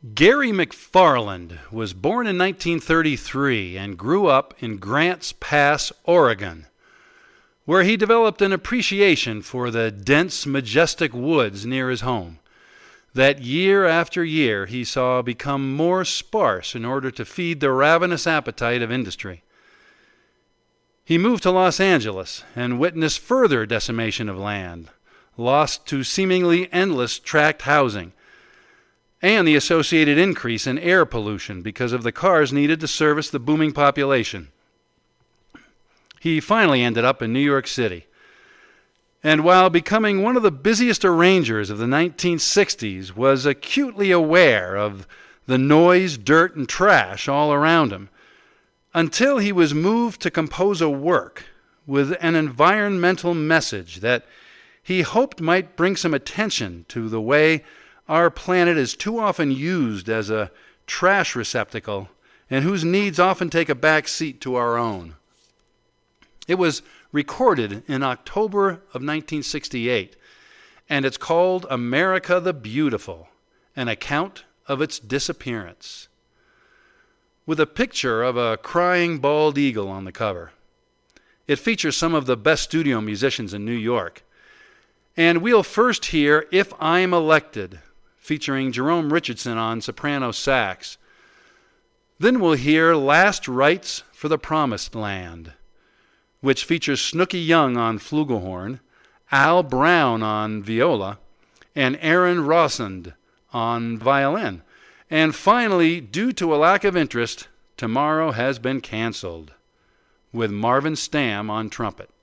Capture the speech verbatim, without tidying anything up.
Gary McFarland was born in nineteen thirty-three and grew up in Grants Pass, Oregon, where he developed an appreciation for the dense, majestic woods near his home that year after year he saw become more sparse in order to feed the ravenous appetite of industry. He moved to Los Angeles and witnessed further decimation of land, lost to seemingly endless tract housing, and the associated increase in air pollution because of the cars needed to service the booming population. He finally ended up in New York City. And while becoming one of the busiest arrangers of the nineteen sixties, was acutely aware of the noise, dirt, and trash all around him, until he was moved to compose a work with an environmental message that he hoped might bring some attention to the way our planet is too often used as a trash receptacle and whose needs often take a back seat to our own. It was recorded in October of nineteen sixty-eight, and it's called America the Beautiful, an account of its disappearance, with a picture of a crying bald eagle on the cover. It features some of the best studio musicians in New York. And we'll first hear If I'm Elected, featuring Jerome Richardson on soprano sax. Then we'll hear Last Rites for the Promised Land, which features Snooky Young on flugelhorn, Al Brown on viola, and Aaron Rossand on violin. And finally, due to a lack of interest, Tomorrow Has Been Canceled, with Marvin Stamm on trumpet.